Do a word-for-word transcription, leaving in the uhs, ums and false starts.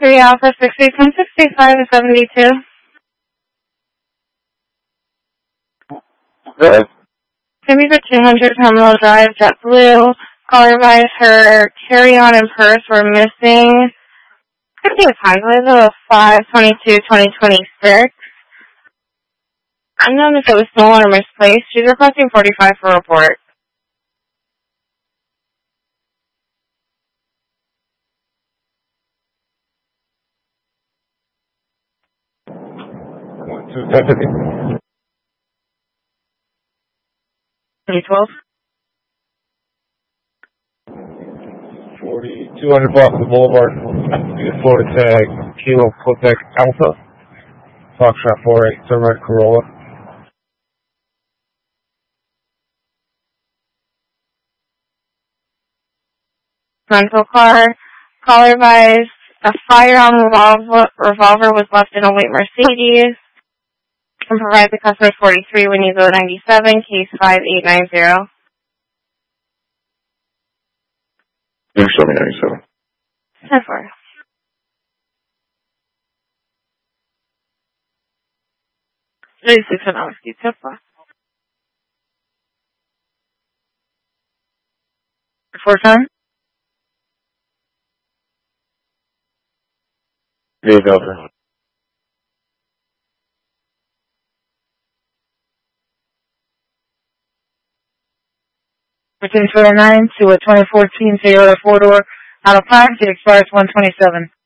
three Alpha six eight one six eight five seventy-two. Good. Timmy for two hundred Terminal Drive, JetBlue. Caller advised her carry-on and purse were missing. Could be a time though, five twenty-two twenty twenty-six. Unknown if it was stolen or misplaced. She's requesting forty-five for report. One, two, ten, fifteen. twenty twelve. Forty, two hundred Boston Boulevard. Florida tag, Kilo Quebec Alpha. Foxtrot four eight, Thermite Corolla. Rental car. Caller advised a firearm revolver, revolver was left in a white Mercedes. You can provide the customer forty-three when you go ninety-seven, case five eight nine zero. You show me ninety-seven. ten four. ninety-six an hour, Steve, ten four. four ten? Yeah, over. Fifteen twenty nine to a twenty fourteen Toyota four door out of park. It expires one twenty seven.